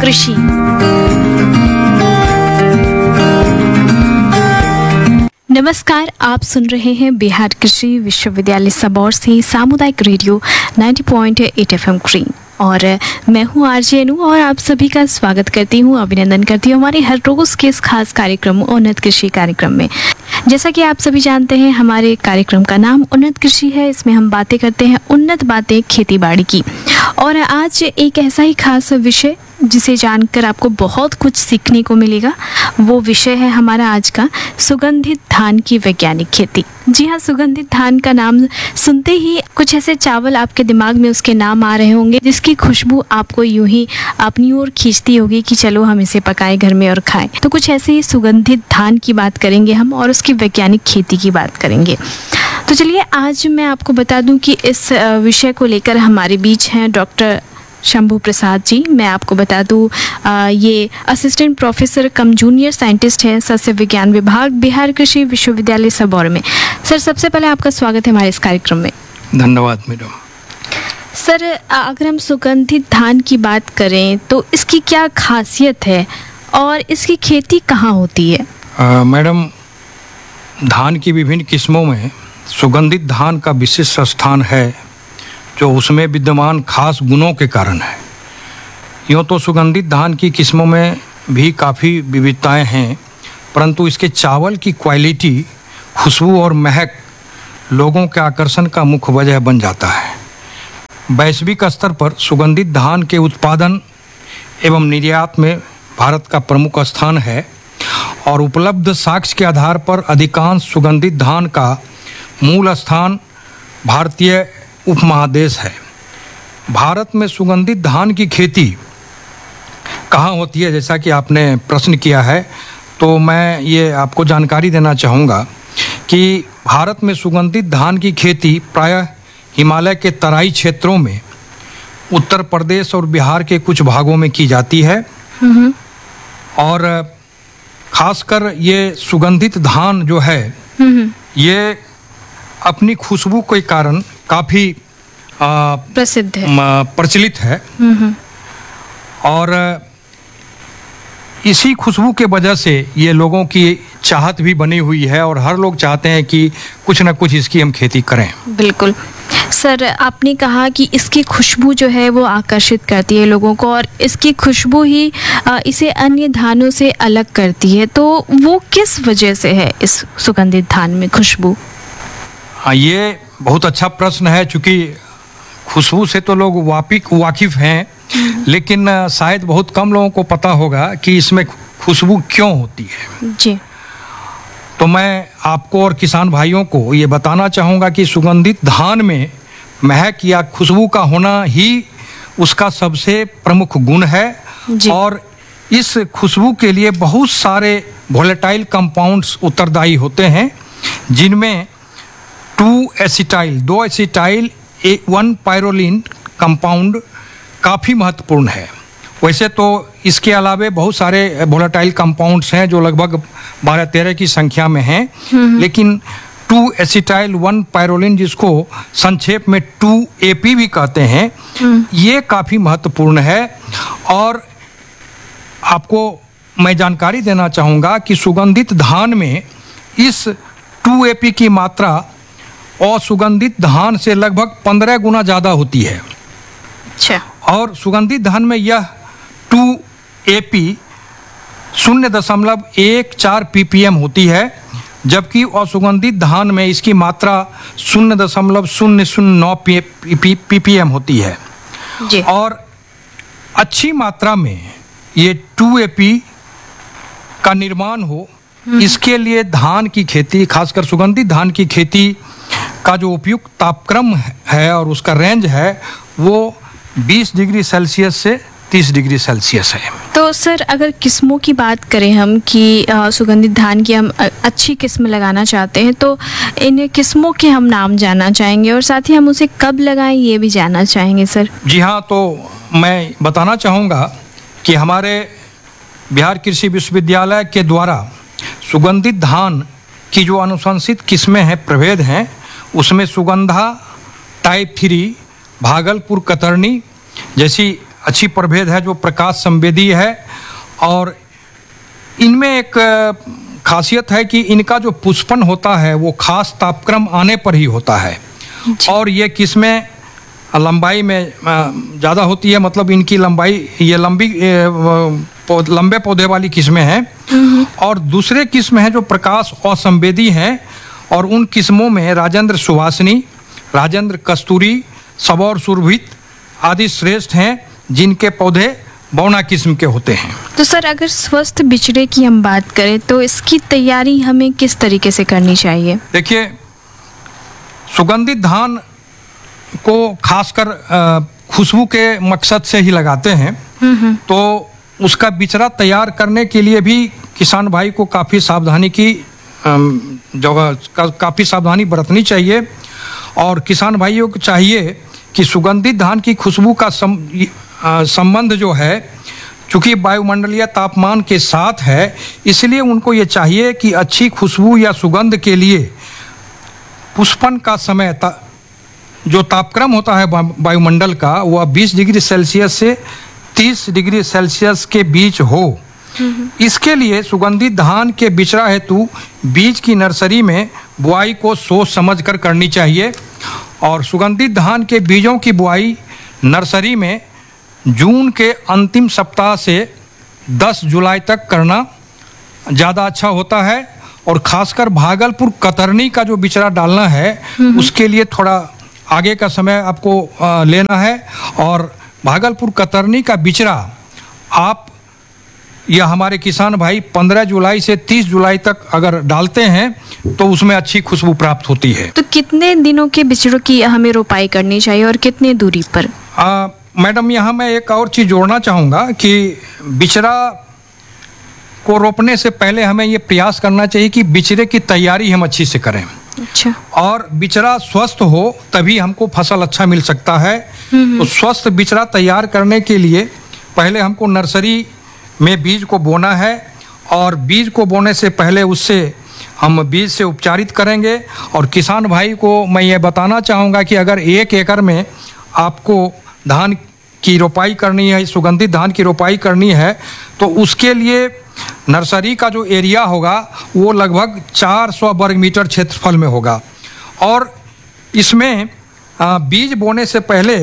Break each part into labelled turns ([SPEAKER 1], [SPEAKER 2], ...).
[SPEAKER 1] कृषि। नमस्कार, आप सुन रहे हैं बिहार कृषि विश्वविद्यालय सबौर से सामुदायिक रेडियो 90.8 FM ग्रीन और मैं हूं आरजे अनु और आप सभी का स्वागत करती हूं, अभिनंदन करती हूं हमारे हर रोज के इस खास कार्यक्रम उन्नत कृषि कार्यक्रम में। जैसा कि आप सभी जानते हैं, हमारे कार्यक्रम का नाम उन्नत कृषि है। इसमें हम बातें करते हैं उन्नत बातें खेती बाड़ी की, और आज एक ऐसा ही खास विषय जिसे जानकर आपको बहुत कुछ सीखने को मिलेगा। वो विषय है हमारा आज का सुगंधित धान की वैज्ञानिक खेती। जी हाँ, सुगंधित धान का नाम सुनते ही कुछ ऐसे चावल आपके दिमाग में उसके नाम आ रहे होंगे जिसकी खुशबू आपको यूं ही अपनी ओर खींचती होगी कि चलो हम इसे पकाएं घर में और खाएं। तो कुछ ऐसे ही सुगंधित धान की बात करेंगे हम और उसकी वैज्ञानिक खेती की बात करेंगे। तो चलिए, आज मैं आपको बता दूं कि इस विषय को लेकर हमारे बीच हैं डॉक्टर शंभू प्रसाद जी। मैं आपको बता दूं, ये असिस्टेंट प्रोफेसर कम जूनियर साइंटिस्ट हैं सस्य विज्ञान विभाग, बिहार कृषि विश्वविद्यालय सबौर में। सर, सबसे पहले आपका स्वागत है हमारे इस कार्यक्रम में।
[SPEAKER 2] धन्यवाद मैडम।
[SPEAKER 1] सर, अगर हम सुगंधित धान की बात करें तो इसकी क्या खासियत है और इसकी खेती कहाँ होती है?
[SPEAKER 2] मैडम, धान की विभिन्न किस्मों में सुगंधित धान का विशिष्ट स्थान है जो उसमें विद्यमान खास गुणों के कारण है। यूँ तो सुगंधित धान की किस्मों में भी काफ़ी विविधताएं हैं, परंतु इसके चावल की क्वालिटी, खुशबू और महक लोगों के आकर्षण का मुख्य वजह बन जाता है। वैश्विक स्तर पर सुगंधित धान के उत्पादन एवं निर्यात में भारत का प्रमुख स्थान है और उपलब्ध साक्ष्य के आधार पर अधिकांश सुगंधित धान का मूल स्थान भारतीय उपमहादेश है। भारत में सुगंधित धान की खेती कहाँ होती है, जैसा कि आपने प्रश्न किया है, तो मैं ये आपको जानकारी देना चाहूँगा कि भारत में सुगंधित धान की खेती प्रायः हिमालय के तराई क्षेत्रों में, उत्तर प्रदेश और बिहार के कुछ भागों में की जाती है। और खासकर ये सुगंधित धान जो है ये अपनी खुशबू के कारण काफ़ी
[SPEAKER 1] प्रसिद्ध है,
[SPEAKER 2] प्रचलित है। और इसी खुशबू के वजह से ये लोगों की चाहत भी बनी हुई है और हर लोग चाहते हैं कि कुछ ना कुछ इसकी हम खेती करें।
[SPEAKER 1] बिल्कुल सर, आपने कहा कि इसकी खुशबू जो है वो आकर्षित करती है लोगों को और इसकी खुशबू ही इसे अन्य धानों से अलग करती है। तो वो किस वजह से है इस सुगंधित धान में खुशबू?
[SPEAKER 2] हाँ, ये बहुत अच्छा प्रश्न है। चूँकि खुशबू से तो लोग वाकिफ हैं, लेकिन शायद बहुत कम लोगों को पता होगा कि इसमें खुशबू क्यों होती है।
[SPEAKER 1] जी,
[SPEAKER 2] तो मैं आपको और किसान भाइयों को ये बताना चाहूँगा कि सुगंधित धान में महक या खुशबू का होना ही उसका सबसे प्रमुख गुण है। और इस खुशबू के लिए बहुत सारे वोलेटाइल कंपाउंड्स उत्तरदायी होते हैं, जिनमें 2 एसिटाइल 1 पायरोलिन कंपाउंड काफ़ी महत्वपूर्ण है। वैसे तो इसके अलावे बहुत सारे वोलेटाइल कंपाउंड्स हैं जो लगभग 12-13 की संख्या में हैं, लेकिन 2 एसिटाइल 1 पायरोलिन, जिसको संक्षेप में 2AP भी कहते हैं, ये काफ़ी महत्वपूर्ण है। और आपको मैं जानकारी देना चाहूँगा कि सुगंधित धान में इस 2AP की मात्रा और सुगंधित धान से लगभग 15 गुना ज़्यादा होती है।
[SPEAKER 1] अच्छा।
[SPEAKER 2] और सुगंधित धान में यह 2AP 0.14 ppm होती है, जबकि असुगंधित धान में इसकी मात्रा 0.009 ppm होती है।
[SPEAKER 1] जी।
[SPEAKER 2] और अच्छी मात्रा में ये 2AP का निर्माण हो, इसके लिए धान की खेती, खासकर सुगंधित धान की खेती का जो उपयुक्त तापक्रम है और उसका रेंज है वो 20 डिग्री सेल्सियस से 30 डिग्री सेल्सियस है।
[SPEAKER 1] तो सर, अगर किस्मों की बात करें हम कि सुगंधित धान की हम अच्छी किस्म लगाना चाहते हैं, तो इन किस्मों के हम नाम जानना चाहेंगे और साथ ही हम उसे कब लगाएं ये भी जानना चाहेंगे सर।
[SPEAKER 2] जी हाँ, तो मैं बताना चाहूँगा कि हमारे बिहार कृषि विश्वविद्यालय के द्वारा सुगंधित धान की जो अनुशंसित किस्में हैं, प्रभेद हैं, उसमें सुगंधा टाइप 3, भागलपुर कतरनी जैसी अच्छी प्रभेद है जो प्रकाश संवेदी है, और इनमें एक खासियत है कि इनका जो पुष्पन होता है वो खास तापक्रम आने पर ही होता है। और ये किस्में लंबाई में ज़्यादा होती है, मतलब इनकी लंबाई, ये लंबे पौधे वाली किस्में हैं। और दूसरे किस्म हैं जो प्रकाश असंवेदी हैं, और उन किस्मों में राजेंद्र सुवासिनी, राजेंद्र कस्तूरी, सबौर सुरभित आदि श्रेष्ठ हैं, जिनके पौधे बौना किस्म के होते हैं।
[SPEAKER 1] तो सर, अगर स्वस्थ बिचड़े की हम बात करें तो इसकी तैयारी हमें किस तरीके से करनी चाहिए?
[SPEAKER 2] देखिए, सुगंधित धान को खासकर खुशबू के मकसद से ही लगाते हैं, तो उसका बिचड़ा तैयार करने के लिए भी किसान भाई को काफ़ी सावधानी बरतनी चाहिए। और किसान भाइयों को चाहिए कि सुगंधित धान की खुशबू का संबंध जो है, चूँकि वायुमंडलीय तापमान के साथ है, इसलिए उनको ये चाहिए कि अच्छी खुशबू या सुगंध के लिए पुष्पन का समय जो तापक्रम होता है वायुमंडल का, वह 20 डिग्री सेल्सियस से 30 डिग्री सेल्सियस के बीच हो। इसके लिए सुगंधित धान के बिचड़ा हेतु बीज की नर्सरी में बुआई को सोच समझ कर करनी चाहिए। और सुगंधित धान के बीजों की बुआई नर्सरी में जून के अंतिम सप्ताह से 10 जुलाई तक करना ज़्यादा अच्छा होता है। और ख़ासकर भागलपुर कतरनी का जो बिचड़ा डालना है, उसके लिए थोड़ा आगे का समय आपको लेना है। और भागलपुर कतरनी का बिचड़ा आप या हमारे किसान भाई 15 जुलाई से 30 जुलाई तक अगर डालते हैं तो उसमें अच्छी खुशबू प्राप्त होती है।
[SPEAKER 1] तो कितने दिनों के बिचड़ों की हमें रोपाई करनी चाहिए और कितने दूरी पर?
[SPEAKER 2] मैडम, यहाँ मैं एक और चीज़ जोड़ना चाहूँगा कि बिचड़ा को रोपने से पहले हमें ये प्रयास करना चाहिए कि बिचड़े की तैयारी हम अच्छी से करें।
[SPEAKER 1] अच्छा।
[SPEAKER 2] और बिचड़ा स्वस्थ हो तभी हमको फसल अच्छा मिल सकता है। तो स्वस्थ बिचड़ा तैयार करने के लिए पहले हमको नर्सरी में बीज को बोना है, और बीज को बोने से पहले उससे हम बीज से उपचारित करेंगे। और किसान भाई को मैं ये बताना चाहूँगा कि अगर 1 एकड़ में आपको धान की रोपाई करनी है, सुगंधित धान की रोपाई करनी है, तो उसके लिए नर्सरी का जो एरिया होगा वो लगभग 400 वर्ग मीटर क्षेत्रफल में होगा। और इसमें बीज बोने से पहले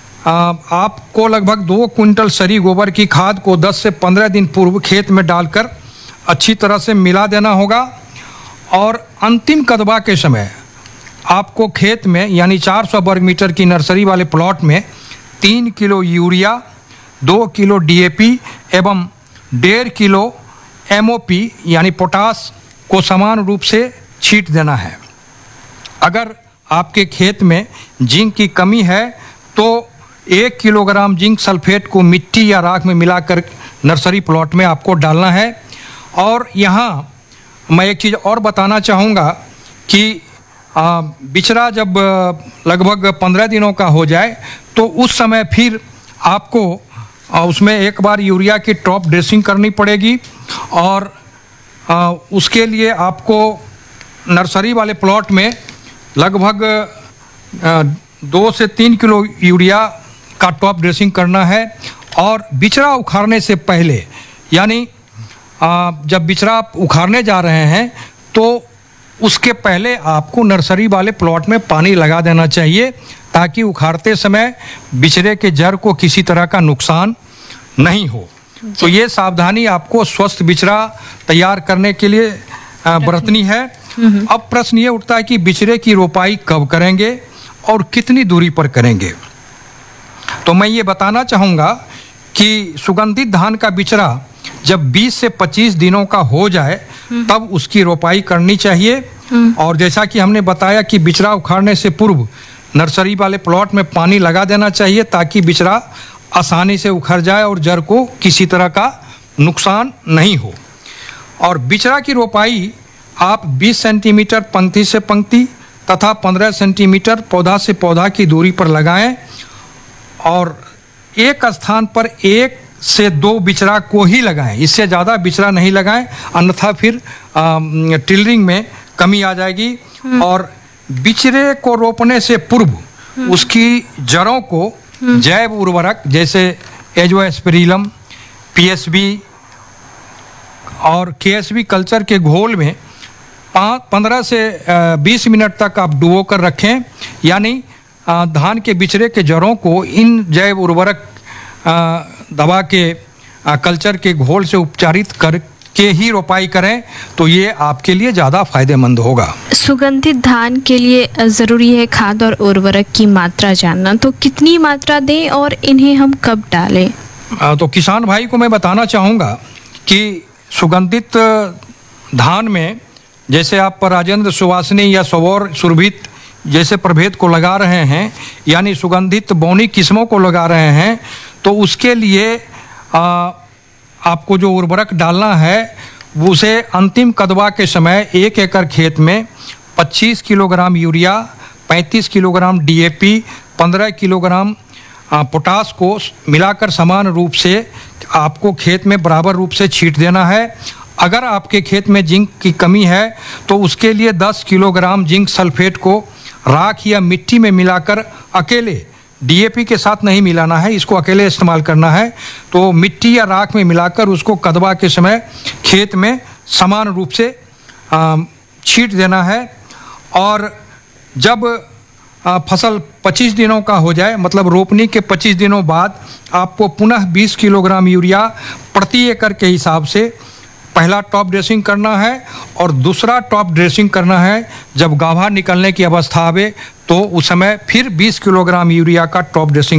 [SPEAKER 2] आपको लगभग 2 क्विंटल सरी गोबर की खाद को 10 से 15 दिन पूर्व खेत में डालकर अच्छी तरह से मिला देना होगा। और अंतिम कदबा के समय आपको खेत में, यानी 400 वर्ग मीटर की नर्सरी वाले प्लॉट में 3 किलो यूरिया, 2 किलो DAP एवं 1.5 किलो MOP यानी पोटास को समान रूप से छींट देना है। अगर आपके खेत में जिंक की कमी है तो 1 किलोग्राम जिंक सल्फेट को मिट्टी या राख में मिलाकर नर्सरी प्लॉट में आपको डालना है। और यहाँ मैं एक चीज़ और बताना चाहूँगा कि बिचड़ा जब लगभग 15 दिनों का हो जाए तो उस समय फिर आपको उसमें एक बार यूरिया की टॉप ड्रेसिंग करनी पड़ेगी। और उसके लिए आपको नर्सरी वाले प्लॉट में लगभग 2 से 3 किलो यूरिया का टॉप ड्रेसिंग करना है। और बिचड़ा उखाड़ने से पहले, यानी जब बिचड़ा आप उखाड़ने जा रहे हैं तो उसके पहले आपको नर्सरी वाले प्लॉट में पानी लगा देना चाहिए, ताकि उखाड़ते समय बिचड़े के जड़ को किसी तरह का नुकसान नहीं हो। तो ये सावधानी आपको स्वस्थ बिचड़ा तैयार करने के लिए बरतनी है। अब प्रश्न ये उठता है कि बिचड़े की रोपाई कब करेंगे और कितनी दूरी पर करेंगे। तो मैं ये बताना चाहूँगा कि सुगंधित धान का बिचड़ा जब 20 से 25 दिनों का हो जाए तब उसकी रोपाई करनी चाहिए। और जैसा कि हमने बताया कि बिचड़ा उखाड़ने से पूर्व नर्सरी वाले प्लॉट में पानी लगा देना चाहिए, ताकि बिचड़ा आसानी से उखड़ जाए और जड़ को किसी तरह का नुकसान नहीं हो। और बिचड़ा की रोपाई आप 20 सेंटीमीटर पंक्ति से पंक्ति तथा 15 सेंटीमीटर पौधा से पौधा की दूरी पर लगाएं। और एक स्थान पर 1 से 2 बिचड़ा को ही लगाएं, इससे ज़्यादा बिचड़ा नहीं लगाएं, अन्यथा फिर टिलरिंग में कमी आ जाएगी। और बिचड़े को रोपने से पूर्व उसकी जड़ों को जैव उर्वरक जैसे एजोस्पेरिलम, पीएसबी और केएसबी कल्चर के घोल में 15 से 20 मिनट तक आप डुबो कर रखें। यानी धान के बिचड़े के जड़ों को इन जैव उर्वरक दवा के कल्चर के घोल से उपचारित करके ही रोपाई करें, तो ये आपके लिए ज़्यादा फायदेमंद होगा।
[SPEAKER 1] सुगंधित धान के लिए ज़रूरी है खाद और उर्वरक की मात्रा जानना, तो कितनी मात्रा दें और इन्हें हम कब डालें?
[SPEAKER 2] तो किसान भाई को मैं बताना चाहूँगा कि सुगंधित धान में जैसे आप राजेंद्र सुवासनी या सौवर सुरभित जैसे प्रभेद को लगा रहे हैं, यानी सुगंधित बौनी किस्मों को लगा रहे हैं, तो उसके लिए आपको जो उर्वरक डालना है उसे अंतिम कदवा के समय 1 एकड़ खेत में 25 kilogram urea, 35 kilogram DAP, 15 kilogram potash को मिलाकर समान रूप से आपको खेत में बराबर रूप से छींट देना है। अगर आपके खेत में जिंक की कमी है तो उसके लिए 10 किलोग्राम जिंक सल्फेट को राख या मिट्टी में मिलाकर अकेले, डीएपी के साथ नहीं मिलाना है, इसको अकेले इस्तेमाल करना है। तो मिट्टी या राख में मिलाकर उसको कदवा के समय खेत में समान रूप से छींट देना है। और जब फसल 25 दिनों का हो जाए, मतलब रोपनी के 25 दिनों बाद आपको पुनः 20 किलोग्राम यूरिया प्रति एकड़ के हिसाब से पहला टॉप ड्रेसिंग करना है और दूसरा टॉप ड्रेसिंग करना है जब गाभा निकलने की अवस्था आवे, तो उस समय फिर 20 किलोग्राम यूरिया का टॉप ड्रेसिंग